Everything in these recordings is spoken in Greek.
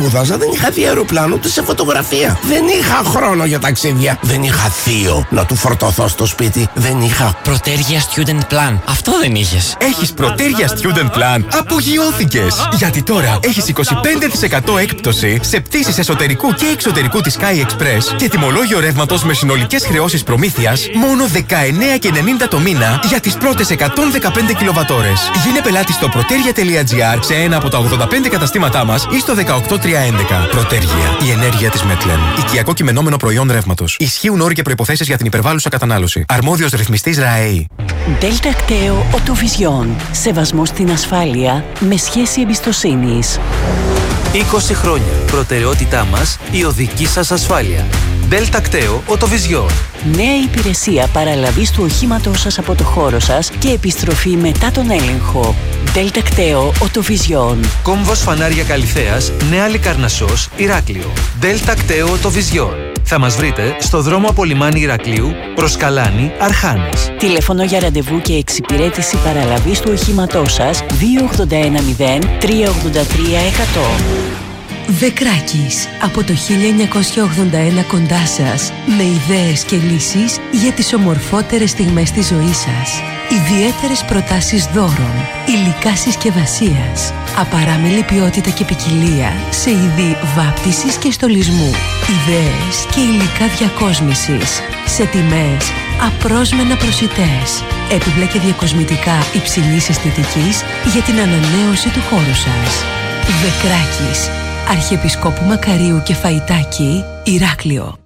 σπούδαζα δεν είχα δει αεροπλάνο ούτε σε φωτογραφία. Δεν είχα χρόνο για ταξίδια. Δεν είχα θείο να του φορτωθώ στο σπίτι. Δεν είχα Protergia Student Plan. Αυτό δεν είχες. Έχεις Protergia Student Plan. Απογειώθηκες. Γιατί τώρα έχεις 25% έκπτωση σε πτήσεις εσωτερικού και εξωτερικού της Sky Express και τιμολόγιο ρεύματος με συνολικές χρεώσεις προμήθειας μόνο 19,90 το μήνα για τις πρώτες 115 κιλοβατόρες. Γίνε πελάτη στο protergia.gr σε ένα από τα 85 καταστήματά μας ή στο 18311. Protergia. Η ενέργεια της Metlen. Οικιακό κειμενόμενο προϊόν ρεύματος. Ισχύουν όροι και προϋποθέσεις για την υπερβάλλουσα κατανάλωση. Αρμόδιος ρυθμιστής ΡΑΕΗ. Delta Acteo Autovision. Σεβασμό στην ασφάλεια με σχέση εμπιστοσύνης. 20 χρόνια. Προτεραιότητά μας η οδική σας ασφάλεια. Delta Acteo Autovision. Νέα υπηρεσία παραλαβής του οχήματός σας από το χώρο σας και επιστροφή μετά τον έλεγχο. Delta Acteo Autovision. Κόμβος Φανάρια Καλυθέας, Νέα Λικαρνασσός, Ηράκλειο. Delta Acteo Autovision. Θα μας βρείτε στο δρόμο από λιμάνι Ηρακλείου προς Καλάνη, Αρχάνες. Τηλέφωνο για ραντεβού και εξυπηρέτηση παραλαβής του οχήματός σας 281 383 100. Δεκράκης, από το 1981 κοντά σας, με ιδέες και λύσεις για τις ομορφότερες στιγμές της ζωής σας. Ιδιαίτερες προτάσεις δώρων, υλικά συσκευασίας, απαράμιλη ποιότητα και ποικιλία σε είδη βάπτισης και στολισμού, ιδέες και υλικά διακόσμησης, σε τιμές απρόσμενα προσιτές, έπιπλα και διακοσμητικά υψηλής αισθητικής για την ανανέωση του χώρου σας. Δεκράκης, Αρχιεπισκόπου Μακαρίου και Φαϊτάκη, Ηράκλειο.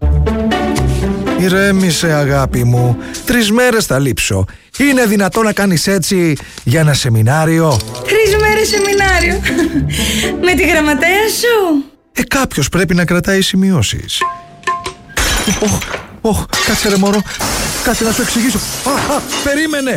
Ηρέμησε αγάπη μου, 3 μέρες θα λείψω. Είναι δυνατόν να κάνεις έτσι για ένα σεμινάριο? 3 μέρες σεμινάριο με τη γραμματέα σου? Κάποιος πρέπει να κρατάει σημειώσεις. Κάτσε ρε μωρό, κάτσε να σου εξηγήσω. Περίμενε.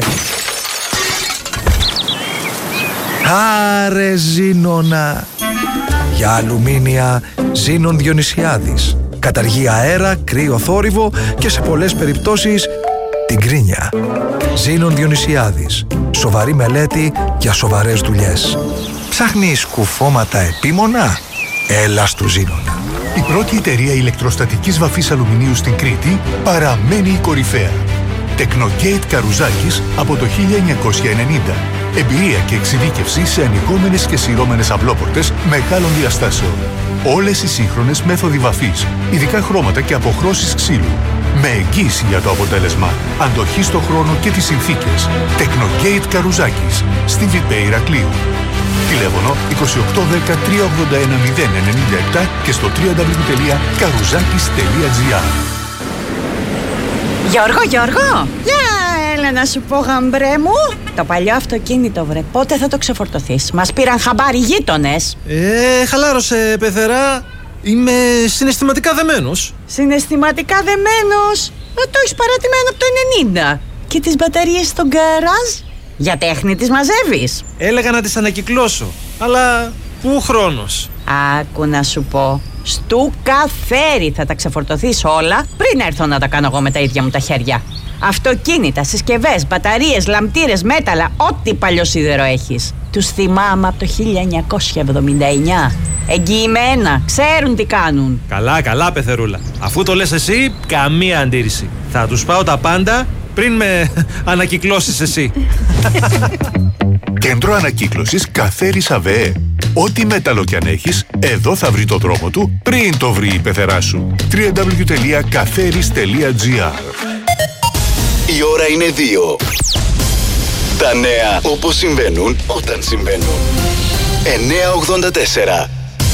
Άρε Ζήνονα. Για αλουμίνια Ζήνων Διονυσιάδης. Καταργεί αέρα, κρύο θόρυβο και σε πολλές περιπτώσεις την κρίνια. Ζήνων Διονυσιάδης. Σοβαρή μελέτη για σοβαρές δουλειές. Ψάχνεις κουφώματα επίμονα? Έλα στου Ζήνονα. Η πρώτη εταιρεία ηλεκτροστατικής βαφής αλουμινίου στην Κρήτη παραμένει η κορυφαία. Technogate Καρουζάκης από το 1990. Εμπειρία και εξειδίκευση σε ανοιγόμενες και σειρώμενες αυλόπορτες μεγάλων διαστάσεων. Όλες οι σύγχρονες μέθοδοι βαφής, ειδικά χρώματα και αποχρώσεις ξύλου. Με εγγύηση για το αποτέλεσμα, αντοχή στο χρόνο και τις συνθήκες. Technogate Καρουζάκης, στη Βιπέ Ηρακλείου. Τηλέφωνο 2810 381 097 και στο www.karouzakis.gr. Γιώργο! Έλα να σου πω, γαμπρέ μου. Το παλιό αυτοκίνητο, βρε, πότε θα το ξεφορτωθείς? Μας πήραν χαμπάρι γείτονες. Χαλάρωσε, πεθερά. Είμαι συναισθηματικά δεμένος. Συναισθηματικά δεμένος? Το έχεις παρατημένο από το 90. Και τις μπαταρίες στον γκαράζ? Για τέχνη τις μαζεύεις? Έλεγα να τις ανακυκλώσω, αλλά πού χρόνος? Άκου να σου πω. Στου καφέρι θα τα ξεφορτωθείς όλα πριν έρθω να τα κάνω εγώ με τα ίδια μου τα χέρια. Αυτοκίνητα, συσκευές, μπαταρίες, λαμπτήρες, μέταλλα, ό,τι παλιό σίδερο έχεις. Τους θυμάμαι από το 1979. Εγγυημένα, ξέρουν τι κάνουν. Καλά, πεθερούλα. Αφού το λες εσύ, καμία αντίρρηση. Θα τους πάω τα πάντα πριν με ανακυκλώσεις εσύ. Κέντρο ανακύκλωσης Καφέρης ΑΒΕ. Ό,τι μέταλλο κι αν έχεις, εδώ θα βρει το δρόμο του πριν το βρει η πεθερά σου. www.kaferis.gr. Η ώρα είναι 2. Τα νέα όπως συμβαίνουν όταν συμβαίνουν. 984.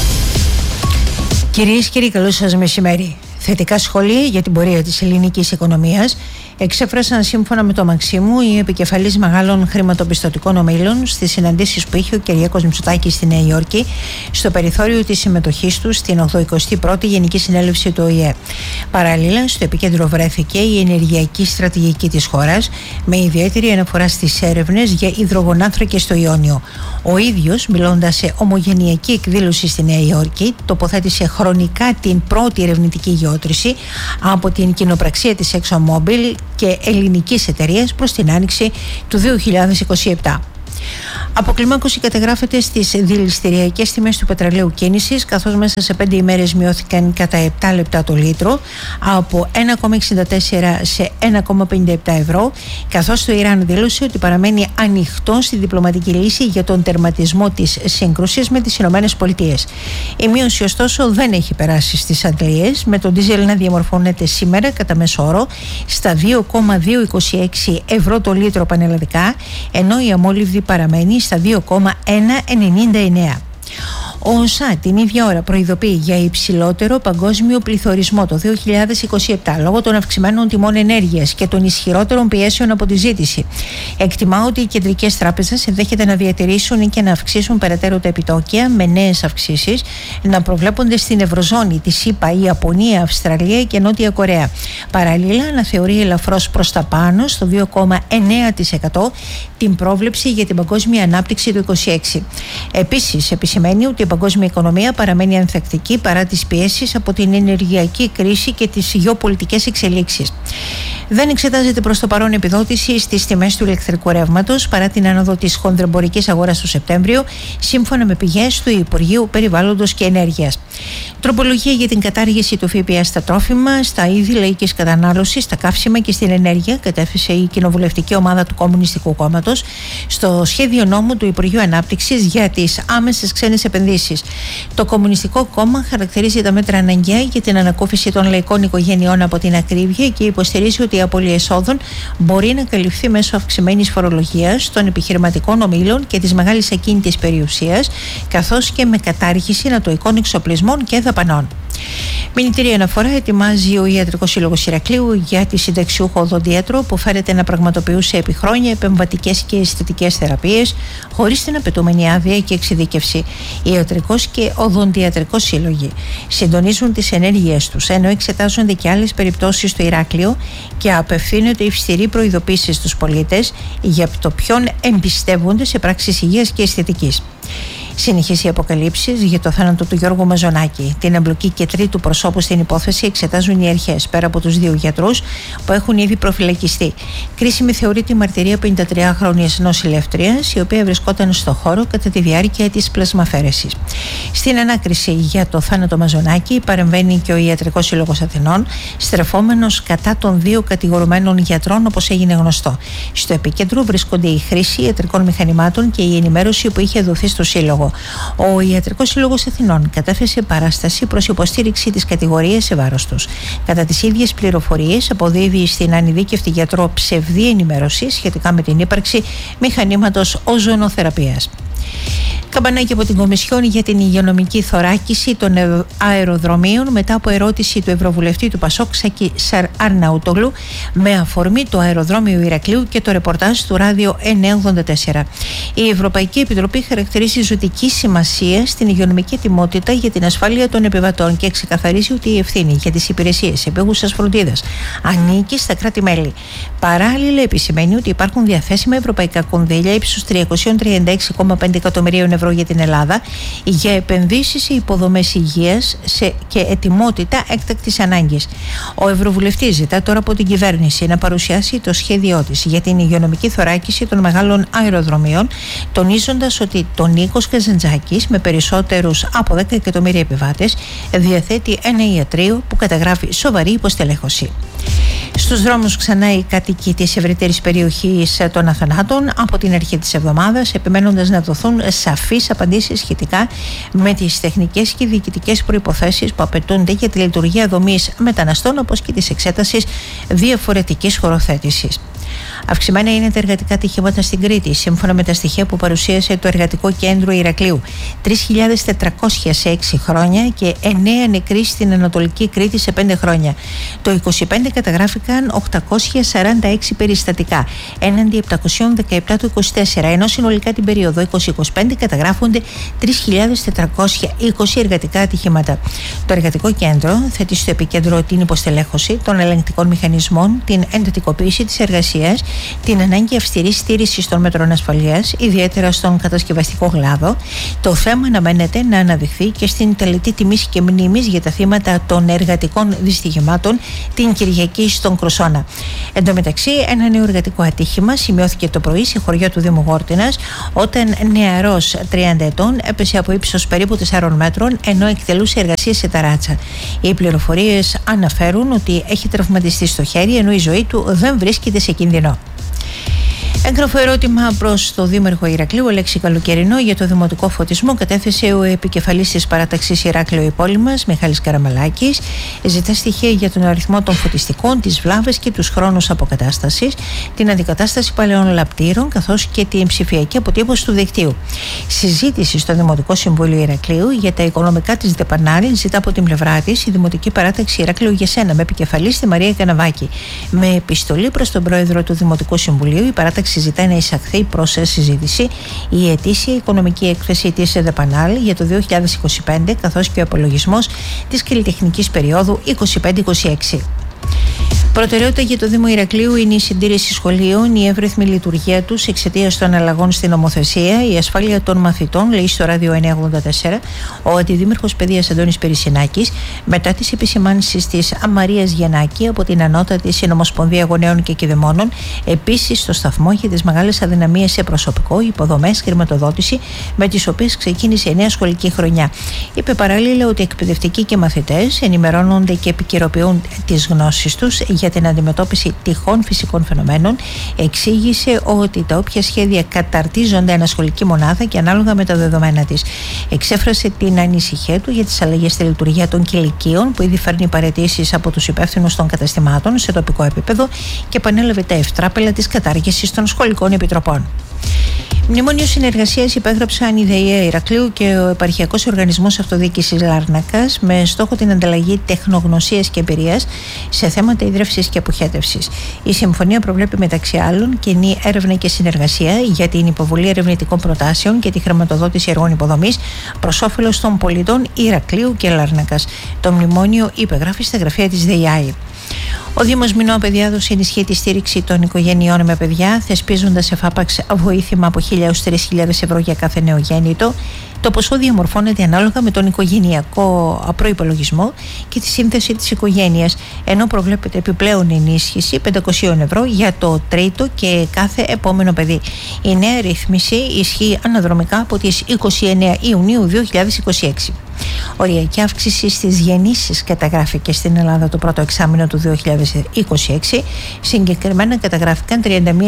Κυρίες και κύριοι, καλό σας μεσημέρι. Θετικά σχόλια για την πορεία της ελληνικής οικονομίας εξέφρασαν σύμφωνα με το Μαξίμου οι επικεφαλείς μεγάλων χρηματοπιστωτικών ομίλων στις συναντήσεις που είχε ο Κυριάκος Μητσοτάκης στη Νέα Υόρκη στο περιθώριο της συμμετοχής του στην 81η Γενική Συνέλευση του ΟΗΕ. Παράλληλα, στο επίκεντρο βρέθηκε η ενεργειακή στρατηγική της χώρας με ιδιαίτερη αναφορά στις έρευνες για υδρογονάνθρακες στο Ιόνιο. Ο ίδιος, μιλώντας σε ομογενειακή εκδήλωση στη Νέα Υόρκη, τοποθέτησε χρονικά την πρώτη ερευνητική γεώτρηση από την κοινοπραξία της ExxonMobil και ελληνικής εταιρείας προς την άνοιξη του 2027. Αποκλιμάκωση καταγράφεται στις δηληστηριακές τιμές του πετρελαίου κίνησης, καθώς μέσα σε 5 ημέρες μειώθηκαν κατά 7 λεπτά το λίτρο από 1,64 σε 1,57 ευρώ, καθώς το Ιράν δήλωσε ότι παραμένει ανοιχτό στη διπλωματική λύση για τον τερματισμό της σύγκρουσης με τις Ηνωμένες Πολιτείες. Η μείωση ωστόσο δεν έχει περάσει στις αντλίες, με τον ντίζελ να διαμορφώνεται σήμερα κατά μέσο όρο στα 2,226 ευρώ το λίτρο πανελλαδικά, ενώ η αμόλυβδη παραμένει στα 2,199. Ο ΟΣΑ την ίδια ώρα προειδοποιεί για υψηλότερο παγκόσμιο πληθωρισμό το 2027 λόγω των αυξημένων τιμών ενέργειας και των ισχυρότερων πιέσεων από τη ζήτηση. Εκτιμά ότι οι κεντρικές τράπεζες ενδέχεται να διατηρήσουν ή και να αυξήσουν περαιτέρω τα επιτόκια, με νέες αυξήσεις να προβλέπονται στην Ευρωζώνη, τη ΣΥΠΑ, η Ιαπωνία, Αυστραλία και Νότια Κορέα. Παραλλήλα, αναθεωρεί ελαφρώς προς τα πάνω στο 2,9% την πρόβλεψη για την παγκόσμια ανάπτυξη του 2026. Επίσης, επισημαίνει ότι η παγκόσμια οικονομία παραμένει ανθεκτική παρά τις πιέσεις από την ενεργειακή κρίση και τις γεωπολιτικές εξελίξεις. Δεν εξετάζεται προς το παρόν επιδότηση στις τιμές του ηλεκτρικού ρεύματος παρά την άνοδο της χονδρεμπορικής αγοράς το Σεπτέμβριο, σύμφωνα με πηγές του Υπουργείου Περιβάλλοντος και Ενέργειας. Τροπολογία για την κατάργηση του ΦΠΑ στα τρόφιμα, στα είδη λαϊκής κατανάλωσης, στα καύσιμα και στην ενέργεια κατέθεσε η κοινοβουλευτική ομάδα του Κομμουνιστικού Κόμματος στο σχέδιο νόμου του Υπουργείου Ανάπτυξης για τις άμεσες ξένες επενδύσεις. Το Κομμουνιστικό Κόμμα χαρακτηρίζει τα μέτρα αναγκαία για την ανακούφιση των λαϊκών οικογενειών από την ακρίβεια και υποστηρίζει ότι η απώλεια εσόδων μπορεί να καλυφθεί μέσω αυξημένης φορολογίας των επιχειρηματικών ομίλων και της μεγάλης ακίνητης περιουσίας, καθώς και με κατάργηση νατοικών εξοπλισμών και δαπανών. Μηνυτήρια αναφορά ετοιμάζει ο Ιατρικός Σύλλογος Ηρακλείου για τη συνταξιούχο οδοντίατρο που φέρεται να πραγματοποιούσε επί χρόνια επεμβατικές και αισθητικές θεραπείες χωρίς την απαιτούμενη άδεια και εξειδίκευση. Οι Ιατρικός και Οδοντιατρικός Σύλλογοι συντονίζουν τις ενέργειές τους, ενώ εξετάζονται και άλλες περιπτώσεις στο Ηράκλειο και απευθύνεται υψηλή προειδοποίηση στους πολίτες για το ποιον εμπιστεύονται σε πράξεις υγείας και αισθητικής. Συνεχίζει οι αποκαλύψεις για το θάνατο του Γιώργου Μαζονάκη. Την εμπλοκή και τρίτου προσώπου στην υπόθεση εξετάζουν οι αρχές, πέρα από τους δύο γιατρούς που έχουν ήδη προφυλακιστεί. Κρίσιμη θεωρείται η μαρτυρία 53χρονης νοσηλεύτριας, η οποία βρισκόταν στο χώρο κατά τη διάρκεια της πλασμαφέρεσης. Στην ανάκριση για το θάνατο Μαζονάκη παρεμβαίνει και ο Ιατρικός Σύλλογος Αθηνών, στρεφόμενος κατά των δύο κατηγορουμένων γιατρών, όπως έγινε γνωστό. Στο επίκεντρο βρίσκονται η χρήση ιατρικών μηχανημάτων και η ενημέρωση που είχε δοθεί στο Σύλλογο. Ο Ιατρικός Σύλλογος Αθηνών κατέθεσε παράσταση προς υποστήριξη της κατηγορίας σε βάρος τους. Κατά τις ίδιες πληροφορίες, αποδίδει στην ανειδίκευτη γιατρό ψευδή ενημέρωση σχετικά με την ύπαρξη μηχανήματος οζονοθεραπείας. Καμπανάκι από την Κομισιόν για την υγειονομική θωράκιση των αεροδρομίων μετά από ερώτηση του Ευρωβουλευτή του Πασόκ Σάκη Αρναούτογλου με αφορμή το αεροδρόμιο Ηρακλείου και το ρεπορτάζ του Ράδιο 984. Η Ευρωπαϊκή Επιτροπή χαρακτηρίζει ζωτική σημασία στην υγειονομική ετοιμότητα για την ασφάλεια των επιβατών και ξεκαθαρίζει ότι η ευθύνη για τις υπηρεσίες επίγουσας φροντίδας ανήκει στα κράτη-μέλη. Παράλληλα, επισημαίνει ότι υπάρχουν διαθέσιμα ευρωπαϊκά κονδύλια ύψους 336,5 εκατομμυρίων ευρώ για την Ελλάδα για επενδύσεις σε υποδομές υγείας και ετοιμότητα έκτακτης ανάγκης. Ο Ευρωβουλευτής ζητά τώρα από την κυβέρνηση να παρουσιάσει το σχέδιό της για την υγειονομική θωράκιση των μεγάλων αεροδρομίων, τονίζοντας ότι το Νίκος Καζαντζάκης, με περισσότερους από 10 εκατομμύρια επιβάτες, διαθέτει ένα ιατρείο που καταγράφει σοβαρή υποστελέχωση. Στους δρόμους ξανά οι κάτοικοι της ευρύτερης περιοχής των Αθανάτων από την αρχή της εβδομάδας, επιμένοντας να δοθούν σαφείς απαντήσεις σχετικά με τις τεχνικές και διοικητικές προϋποθέσεις που απαιτούνται για τη λειτουργία δομής μεταναστών, όπως και της εξέτασης διαφορετικής χωροθέτησης. Αυξημένα είναι τα εργατικά ατυχήματα στην Κρήτη, σύμφωνα με τα στοιχεία που παρουσίασε το Εργατικό Κέντρο Ηρακλείου. 3.400 σε 6 χρόνια και 9 νεκροί στην Ανατολική Κρήτη σε 5 χρόνια. Το 25 καταγράφηκαν 846 περιστατικά, έναντι 717 το 24, ενώ συνολικά την περίοδο 2025 καταγράφονται 3.420 εργατικά ατυχήματα. Το Εργατικό Κέντρο θέτει στο επίκεντρο την υποστελέχωση των ελεγκτικών μηχανισμών, την εντατικοποίηση της εργασίας εργασίας, την ανάγκη αυστηρής στήρησης των μέτρων ασφαλείας, ιδιαίτερα στον κατασκευαστικό κλάδο. Το θέμα αναμένεται να αναδειχθεί και στην τελετή τιμής και μνήμης για τα θύματα των εργατικών δυστυχημάτων την Κυριακή στον Κροσόνα. Εν τω μεταξύ, ένα νέο εργατικό ατύχημα σημειώθηκε το πρωί σε χωριό του Δήμου Γόρτινας, όταν νεαρός 30 ετών έπεσε από ύψος περίπου 4 μέτρων ενώ εκτελούσε εργασίες σε ταράτσα. Οι πληροφορίες αναφέρουν ότι έχει τραυματιστεί στο χέρι, ενώ η ζωή του δεν βρίσκεται σε κίνδυνο. Έγγραφο ερώτημα προς το Δήμαρχο Ηρακλείου, Αλέξη Καλοκαιρινό, για το δημοτικό φωτισμό κατέθεσε ο επικεφαλής της παράταξης Ηράκλειο Υπόλοιμας, Μιχάλης Καραμαλάκης. Ζητά στοιχεία για τον αριθμό των φωτιστικών, τις βλάβες και τους χρόνους αποκατάστασης, την αντικατάσταση παλαιών λαπτήρων καθώς και την ψηφιακή αποτύπωση του δικτύου. Συζήτηση στο Δημοτικό Συμβούλιο Ηρακλείου για τα οικονομικά της ΔΕΠΑΝΑΛ ζητά από την πλευρά της η Δημοτική Παράταξη Ηράκλειο για σένα, με επικεφαλής τη Μαρία Καναβάκη. Με επιστολή προς τον Πρόεδρο του Δημοτικού Συμβουλίου, η παράταξη ζητάει να εισαχθεί προς συζήτηση η ετήσια οικονομική έκθεση της ΔΕΠΑΝΑΛ για το 2025, καθώς και ο απολογισμός της καλλιτεχνικής περίοδου 25-26. Προτεραιότητα για το Δήμο Ηρακλείου είναι η συντήρηση σχολείων, η εύρυθμη λειτουργία τους εξαιτίας των αλλαγών στην νομοθεσία, η ασφάλεια των μαθητών, λέει στο Ράδιο 984 ο Αντιδήμαρχος Παιδείας Αντώνης Περισσινάκης, μετά τις επισημάνσεις της Μαρίας Γιαννάκη από την Ανώτατη Συνομοσπονδία Γονέων και Κηδεμόνων, επίσης στο σταθμό για τις μεγάλες αδυναμίες σε προσωπικό, υποδομές, χρηματοδότηση, με τις οποίες ξεκίνησε η νέα σχολική χρονιά. Είπε παράλληλα ότι εκπαιδευτικοί και μαθητές ενημερώνονται και επικαιροποιούν τις γνώσεις τους για την αντιμετώπιση τυχών φυσικών φαινομένων. Εξήγησε ότι τα όποια σχέδια καταρτίζονται ανασχολική μονάδα και ανάλογα με τα δεδομένα της. Εξέφρασε την ανησυχία του για τις αλλαγές στη λειτουργία των κηλικίων, που ήδη φέρνει παραιτήσεις από τους υπεύθυνους των καταστημάτων σε τοπικό επίπεδο, και επανέλαβε τα ευτράπελα της κατάργησης των σχολικών επιτροπών. Μνημόνιο συνεργασίας υπέγραψαν η ΔΕΗ Ηρακλείου και ο Επαρχιακός Οργανισμός Αυτοδιοίκησης Λάρνακας με στόχο την ανταλλαγή τεχνογνωσίας και εμπειρίας σε θέματα ιδρύυσης και αποχέτευσης. Η συμφωνία προβλέπει μεταξύ άλλων κοινή έρευνα και συνεργασία για την υποβολή ερευνητικών προτάσεων και τη χρηματοδότηση έργων υποδομής προς όφελος των πολιτών Ηρακλείου και Λάρνακας. Το μνημόνιο υπεγράφει στα γραφεία της ΔΕΗ. Ο Δήμος Μινώα Παιδιάδος ενισχύει τη στήριξη των οικογενειών με παιδιά, θεσπίζοντας εφάπαξ βοήθημα από 1.000 έως 3.000 ευρώ για κάθε νεογέννητο. Το ποσό διαμορφώνεται ανάλογα με τον οικογενειακό προϋπολογισμό και τη σύνθεση της οικογένειας, ενώ προβλέπεται επιπλέον ενίσχυση 500 ευρώ για το τρίτο και κάθε επόμενο παιδί. Η νέα ρύθμιση ισχύει αναδρομικά από τις 29 Ιουνίου 2026. Οριακή αύξηση στις γεννήσεις καταγράφηκε στην Ελλάδα το πρώτο εξάμηνο του 2026. Συγκεκριμένα καταγράφηκαν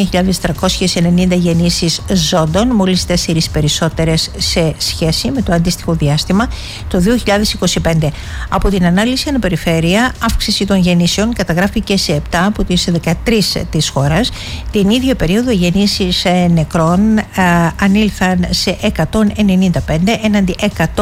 31.390 γεννήσεις ζώντων, μόλις 4 περισσότερες σε σχέση με το αντίστοιχο διάστημα το 2025. Από την ανάλυση αναπεριφέρεια, αύξηση των γεννήσεων καταγράφηκε σε 7 από τις 13 της χώρας. Την ίδια περίοδο γεννήσεις νεκρών ανήλθαν σε 195 έναντι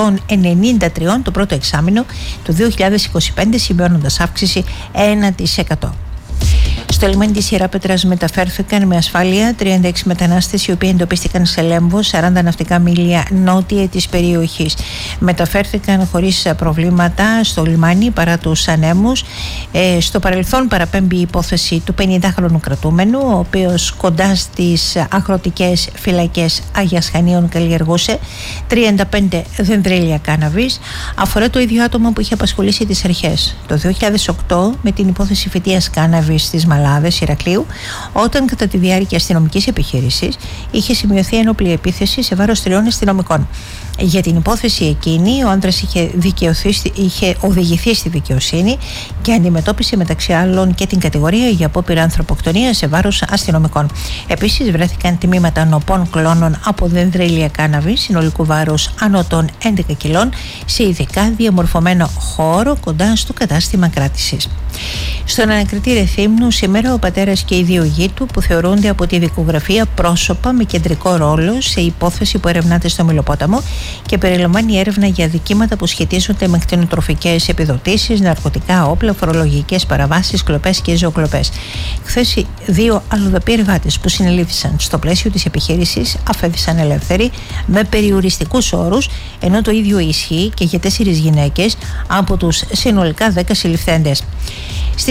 193 το πρώτο εξάμηνο του 2025, σημειώνοντας αύξηση 1%. Στο λιμάνι της Ιεράπετρας μεταφέρθηκαν με ασφάλεια 36 μετανάστες, οι οποίοι εντοπίστηκαν σε Λέμβο, 40 ναυτικά μίλια νότια της περιοχής. Μεταφέρθηκαν χωρίς προβλήματα στο λιμάνι παρά τους ανέμους. Στο παρελθόν παραπέμπει η υπόθεση του 50χρονου κρατούμενου, ο οποίος κοντά στις αγροτικές φυλακές Άγιας Χανίων καλλιεργούσε 35 δενδρέλια κάναβης. Αφορά το ίδιο άτομο που είχε απασχολήσει τις αρχές το 2008 με την υπόθεση φυτείας κάναβης στις Μαλάδες Ηρακλείου, όταν κατά τη διάρκεια αστυνομικής επιχείρησης είχε σημειωθεί ένοπλη επίθεση σε βάρος 3 αστυνομικών. Για την υπόθεση εκείνη, ο άντρας είχε οδηγηθεί στη δικαιοσύνη και αντιμετώπισε μεταξύ άλλων και την κατηγορία για απόπειρα ανθρωποκτονία σε βάρος αστυνομικών. Επίσης, βρέθηκαν τμήματα νοπών κλώνων από δενδρέλια κάναβη συνολικού βάρους άνω των 11 κιλών σε ειδικά διαμορφωμένο χώρο κοντά στο κατάστημα κράτησης. Στον ανακριτή Ρεθύμνου, σήμερα ο πατέρας και οι 2 γη του, που θεωρούνται από τη δικογραφία πρόσωπα με κεντρικό ρόλο σε υπόθεση που ερευνάται στο Μηλοπόταμο και περιλαμβάνει έρευνα για αδικήματα που σχετίζονται με κτηνοτροφικές επιδοτήσεις, ναρκωτικά, όπλα, φορολογικές παραβάσεις, κλοπές και ζωοκλοπές. Χθες 2 αλλοδαποί εργάτες που συνελήφθησαν στο πλαίσιο της επιχείρησης αφέθησαν ελεύθεροι με περιοριστικούς όρους, ενώ το ίδιο ισχύει και για 4 γυναίκες από τους συνολικά 10 συλληφθέντες. Στις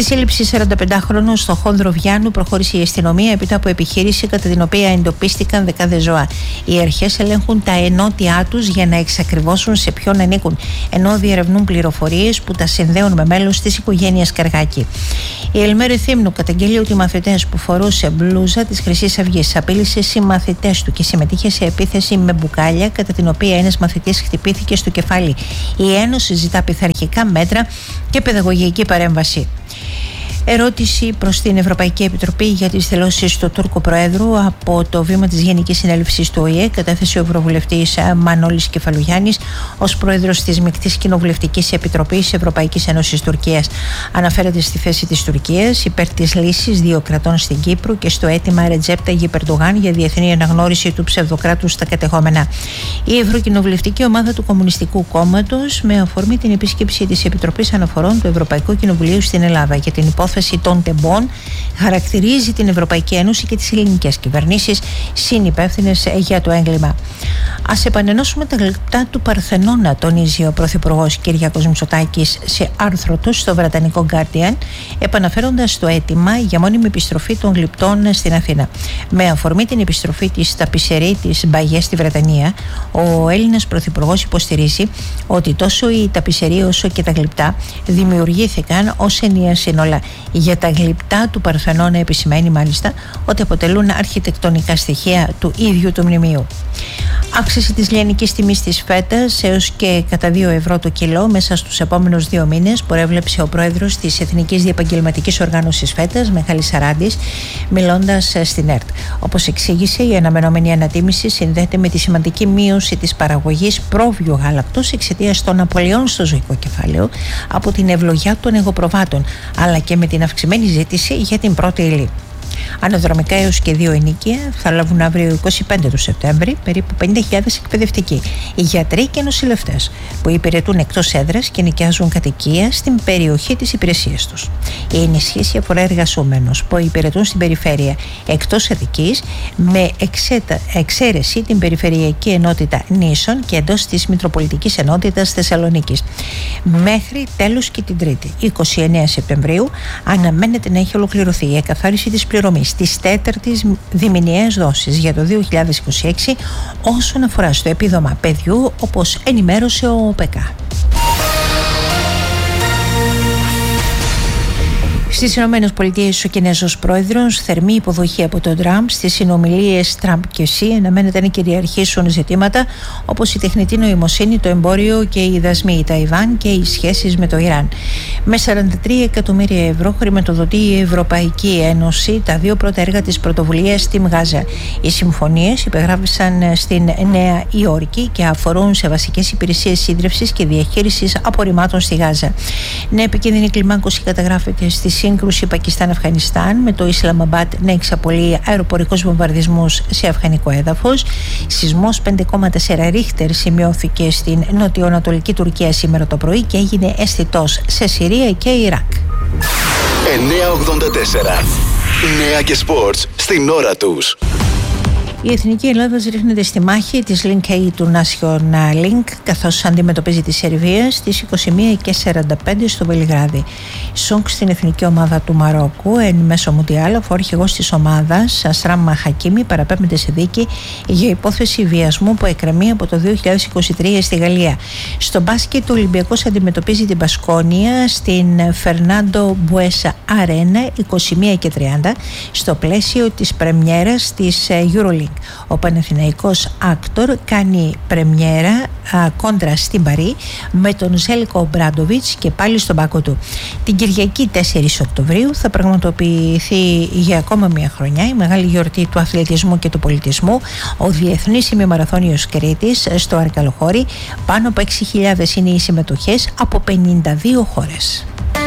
σύλληψη 45χρονου στο Χόνδρο Βιάνου προχώρησε η αστυνομία έπειτα από επιχείρηση κατά την οποία εντοπίστηκαν δεκάδες ζώα. Οι αρχές ελέγχουν τα ενότια τους για να εξακριβώσουν σε ποιον ανήκουν, ενώ διερευνούν πληροφορίες που τα συνδέουν με μέλος της οικογένειας Καργάκη. Η Ελμέρη Θύμνου καταγγέλει ότι μαθητές που φορούσε μπλούζα της Χρυσής Αυγής απείλησε συμμαθητές του και συμμετείχε σε επίθεση με μπουκάλια, κατά την οποία ένας μαθητής χτυπήθηκε στο κεφάλι. Η Ένωση ζητά πειθαρχικά μέτρα και παιδαγωγική παρέμβαση. Ερώτηση προς την Ευρωπαϊκή Επιτροπή για τις δηλώσεις του Τούρκου Προέδρου από το βήμα της Γενικής Συνέλευσης του ΟΗΕ, κατέθεσε ο Ευρωβουλευτής Μανώλης Κεφαλογιάννης ως Πρόεδρος της Μεικτής Κοινοβουλευτικής Επιτροπής Ευρωπαϊκής Ένωσης Τουρκίας. Αναφέρεται στη θέση της Τουρκίας υπέρ της λύσης δύο κρατών στην Κύπρο και στο αίτημα Ρετζέπ Ταγιπ Ερντογάν για διεθνή αναγνώριση του ψευδοκράτους στα κατεχόμενα. Η Ευρωκοινοβουλευτική Ομάδα του Κομμουνιστικού Κόμματος, με αφορμή την επίσκεψη της Επιτροπής Αναφορών του Ευρωπαϊκού Κοινοβουλίου στην Ελλάδα για την υπόθεση των τεμπών, χαρακτηρίζει την Ευρωπαϊκή Ένωση και τις ελληνικές κυβερνήσεις συνυπεύθυνες για το έγκλημα. Ας επανενώσουμε τα γλυπτά του Παρθενώνα, τονίζει ο Πρωθυπουργός Κυριάκος Μητσοτάκης σε άρθρο του στο βρετανικό Guardian, επαναφέροντας το αίτημα για μόνιμη επιστροφή των γλυπτών στην Αθήνα. Με αφορμή την επιστροφή της ταπισερή της Μπαγιέ στη Βρετανία, ο Έλληνας Πρωθυπουργός υποστηρίζει ότι τόσο η ταπισερή όσο και τα γλυπτά δημιουργήθηκαν ως ενιαία σύνολα. Για τα γλυπτά του Παρθενώνα επισημαίνει μάλιστα ότι αποτελούν αρχιτεκτονικά στοιχεία του ίδιου του μνημείου. Αύξηση της λιανικής τιμής της φέτας έως και κατά 2 ευρώ το κιλό μέσα στους επόμενους 2 μήνες, προέβλεψε ο πρόεδρος της Εθνικής Διεπαγγελματικής Οργάνωσης φέτας, Μιχάλης Σαράντης, μιλώντας στην ΕΡΤ. Όπως εξήγησε, η αναμενόμενη ανατίμηση συνδέεται με τη σημαντική μείωση της παραγωγής πρόβιου γάλακτος εξαιτίας των απολειών στο ζωικό κεφάλαιο από την ευλογιά των εγωπροβάτων, αλλά και με την αυξημένη ζήτηση για την πρώτη ύλη. Αναδρομικά έως και 2 ενοίκια θα λάβουν αύριο 25 του Σεπτέμβρη περίπου 50.000 εκπαιδευτικοί, γιατροί και νοσηλευτές που υπηρετούν εκτός έδρας και νοικιάζουν κατοικία στην περιοχή της υπηρεσίας τους. Η ενισχύση αφορά εργαζόμενους που υπηρετούν στην περιφέρεια εκτός Αττικής, με εξαίρεση την περιφερειακή ενότητα Νήσων και εντός της Μητροπολιτικής Ενότητας Θεσσαλονίκης. Μέχρι τέλος και την Τρίτη, 29 Σεπτεμβρίου, αναμένεται να έχει ολοκληρωθεί η εκαθάριση της πληρωμής της 4ης διμηνιαίας δόσης για το 2026 όσον αφορά στο επίδομα παιδιού, όπως ενημέρωσε ο ΟΠΕΚΑ. Στις ΗΠΑ, ο Κινέζος πρόεδρος, θερμή υποδοχή από τον Τραμπ. Στις συνομιλίες Τραμπ και Σι αναμένεται να κυριαρχήσουν ζητήματα όπως η τεχνητή νοημοσύνη, το εμπόριο και οι δασμοί, η Ταϊβάν και οι σχέσεις με το Ιράν. Με 43 εκατομμύρια ευρώ χρηματοδοτεί η Ευρωπαϊκή Ένωση τα 2 πρώτα έργα της πρωτοβουλίας στη Γάζα. Οι συμφωνίες υπεγράφησαν στην Νέα Υόρκη και αφορούν σε βασικές υπηρεσίες σύντρευσης και διαχείρισης απορριμμάτων στη Γάζα. Νέα επικίνδυνη κλιμάκωση καταγράφεται στη σύγκρουση Πακιστάν-Αφγανιστάν, με το Ισλαμαμπάτ να εξαπολύει αεροπορικούς βομβαρδισμούς σε αφγανικό έδαφος. Σεισμός 5,4 ρίχτερ σημειώθηκε στην νοτιοανατολική Τουρκία σήμερα το πρωί και έγινε αισθητός σε Συρία και Ιράκ. 984. Νέα και σπορτς στην ώρα τους. Η Εθνική Ελλάδα ρίχνεται στη μάχη της Link A του National Link, καθώς αντιμετωπίζει τη Σερβία στις 21:45 στο Βελιγράδι. Σόγκ στην εθνική ομάδα του Μαρόκου εν μέσω Μουντιάλ, αφού ο αρχηγός της ομάδας, Ασράμ Χακίμι, παραπέμπεται σε δίκη για υπόθεση βιασμού που εκκρεμεί από το 2023 στη Γαλλία. Στο μπάσκετ, ο Ολυμπιακός αντιμετωπίζει την Μπασκόνια στην Φερνάντο Μπουέσα Αρένα 21:30 στο πλαίσιο της πρεμιέρας της EuroLeague. Ο Παναθηναϊκός Άκτορ κάνει πρεμιέρα κόντρα στην Παρί με τον Ζέλικο Μπράντοβιτς και πάλι στον πάκο του. Την Κυριακή 4 Οκτωβρίου θα πραγματοποιηθεί για ακόμα μια χρονιά η μεγάλη γιορτή του αθλητισμού και του πολιτισμού, ο Διεθνής Ημιμαραθώνιος Κρήτης στο Αρκαλοχώρι. Πάνω από 6.000 είναι οι συμμετοχές από 52 χώρες.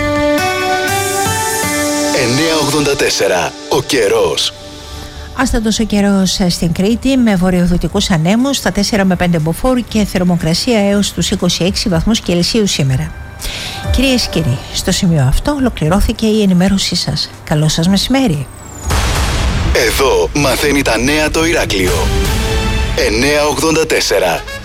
984. Ο καιρός. Άστατος ο καιρός στην Κρήτη με βορειοδυτικούς ανέμους στα 4 με 5 μποφόρ και θερμοκρασία έως τους 26 βαθμούς Κελσίου σήμερα. Κυρίες και κύριοι, στο σημείο αυτό ολοκληρώθηκε η ενημέρωσή σας. Καλό σας μεσημέρι. Εδώ μαθαίνει τα νέα το Ηράκλειο. 984.